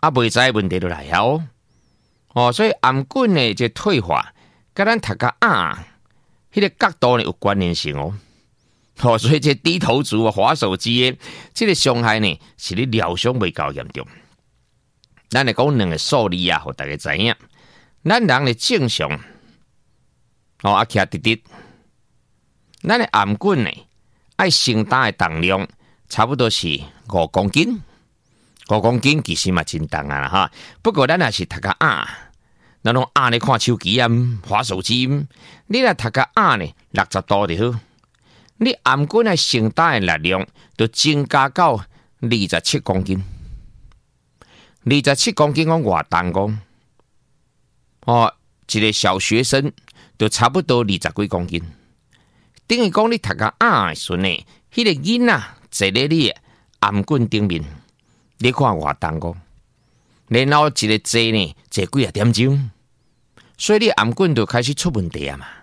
未知问题就来了哦。所以颔棍的这退化，跟咱头壳迄个角度呢有关联性哦。所以这低头族啊，滑手机的这个伤害呢，是你疗伤未够严重。咱来讲两个数字啊，互大家知影。咱人的正常，徛直直，咱的颔棍呢，爱承担的重量差不多是5公斤。5公斤其实嘛真重啊哈。不过咱也是头壳咱拢咧看手机啊，滑手机，你若头壳呢60度就好。你颔棍的承担的力量就增加到27公斤，27公斤讲偌重讲，一个小学生就差不多20几公斤。等于讲你头壳的时阵呢，迄个囡仔坐咧你的颔棍顶面，你看偌重讲，然后一个坐呢坐几点钟，所以你颔棍就开始出问题啊嘛。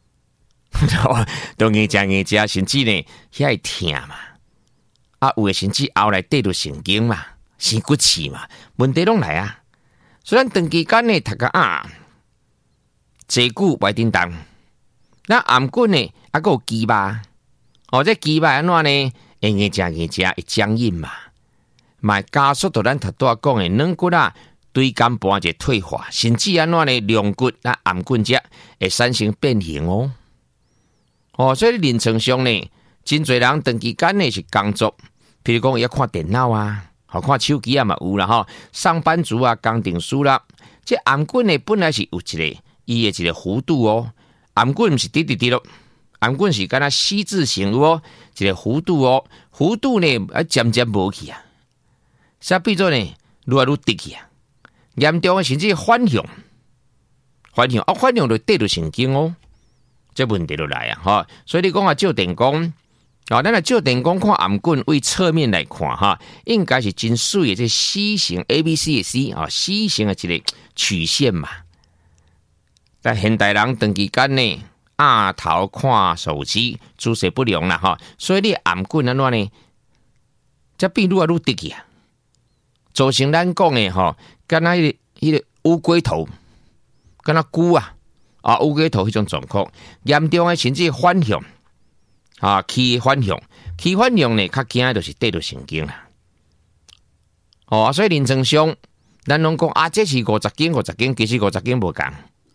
都硬食，甚至呢遐会痛嘛，有的甚至后来底到神经嘛，生骨刺嘛，问题拢来啊。所以咱长期间呢，头壳坐久袂叮当，咱颔棍呢还有肌肉，这肌肉安怎呢？会硬食会僵硬嘛，嘛加速到咱头拄讲的软骨椎间盘一退化，甚至安怎呢？龙骨颔棍节会产生变形哦。所以临床上呢，真侪人长期间呢是工作，譬如讲要看电脑看手机嘛有啦上班族工程师啦，这颔棍呢本来是有伊的一个弧度哦，颔棍不是直直咯，颔棍是敢若 C 字形一个弧度哦，弧度呢渐渐无去啊，所以变做呢愈来愈直去啊，严重的甚至反向就对到神经哦。这问题就来所以你讲照电光咱照电光看颔棍为侧面来看应该是真水的这 C 型 ABC 的 C型的一个曲线嘛。但现代人长期间呢头看手机姿势不良啦所以你颔棍安怎呢？这变愈来愈直去啊，造成咱讲的敢若迄个乌龟头，敢若龟乌龟头迄种状况，严重的甚至反向气反向呢，较惊的就是对到神经啦。所以临床上，咱拢讲这是50斤，其实50斤无共。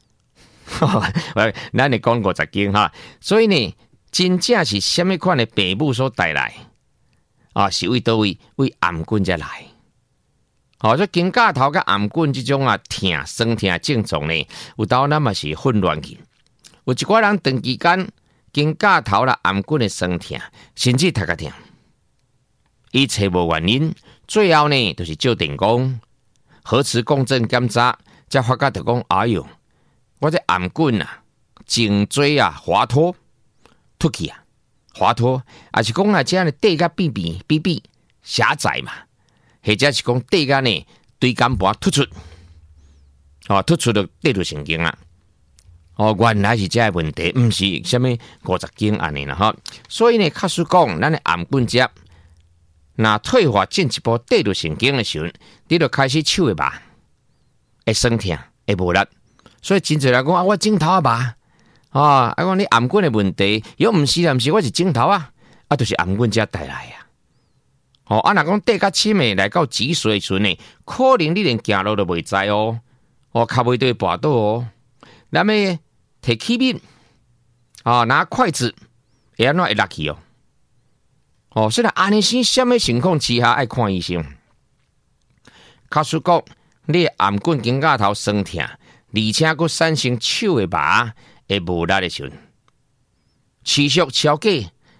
咱来讲50斤所以呢，真正是什么款的病母所带来是为倒位？为颔棍才来。所以肩胛头甲颔棍这种痛、酸痛症状呢，有当咱嘛是混乱去。有一寡人长期间肩胛头啦、颔棍的酸痛，甚至头壳痛，伊找无原因，最后呢就是照电光、核磁共振检查，才发觉就讲，哎哟，我这颔棍颈椎滑脱脱去滑脱，也是讲这样的底甲变狭窄嘛。或者是讲底间呢，椎间盘突出，突出就对到神经啦。原来是这个问题，不是什么50斤安尼啦所以呢，假使讲咱的颔棍节，那退化进一步对到神经的时候，你就开始手会麻，会酸痛，会无力。所以真侪人讲我镜头麻讲你颔棍的问题，又不是我是镜头就是颔棍节带来若讲底甲深的来到脊髓的时呢，可能你连行路都袂知脚袂对跋倒咱们摕起面拿筷子会安怎会落去所以安尼是什么情况之下爱看医生？假使讲你颔棍肩胛头酸痛，而且佫产生手的麻会无力的时候，持续超过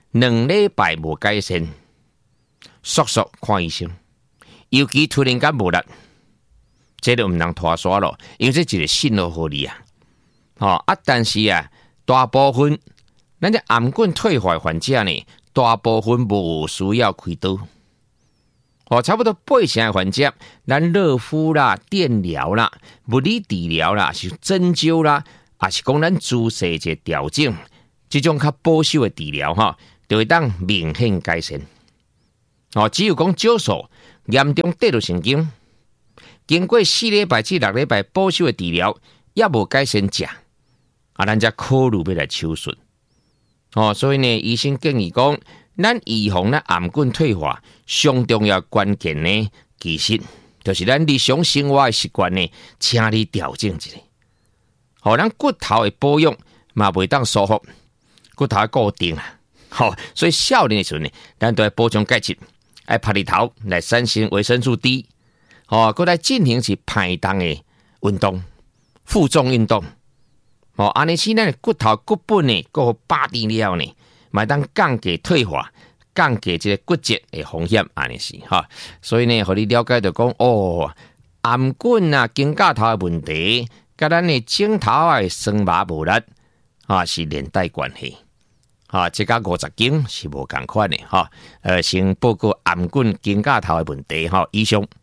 2礼拜无改善，速速看医生。尤其突然间无力，这就唔能拖沙咯，因为这一个信号互你但是大部分咱这颔棍退化患者呢，大部分无需要开刀。差不多80%的患者，咱热敷啦、电疗啦、物理治疗啦、是针灸啦，也是讲咱姿势一调整，这种较保守的治疗就会当明显改善。只有讲少数严重对到神经， 经过4礼拜至6礼拜保守的治疗，也无改善食，咱才考虑要来手术。所以呢，医生建议讲，咱预防咱癌菌退化，上重要关键呢，其实就是咱日常生活的习惯呢，请你调整一下，咱骨头的保养嘛袂当疏忽，骨头固定啊。所以少年的时候呢，咱都要补充钙质，爱拍日头来产生维生素 D，搁来进行是排动的运动、负重运动。安尼是咱的骨头骨本呢，够保持了呢，嘛当降低退化、降低这个骨折的风险，安尼是所以呢，互你了解到讲癌菌啊、肩胛头的问题，甲咱的颈头的酸麻无力是连带关系。这个50斤是无同款的先报告癌菌肩胛头的问题以上。